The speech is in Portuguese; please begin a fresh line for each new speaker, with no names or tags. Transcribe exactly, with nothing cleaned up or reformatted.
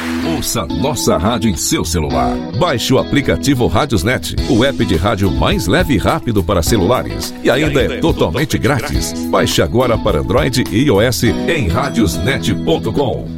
Ouça nossa rádio em seu celular. Baixe o aplicativo Radiosnet, o app de rádio mais leve e rápido para celulares. E ainda é totalmente grátis. Baixe agora para Android e iOS em radiosnet ponto com.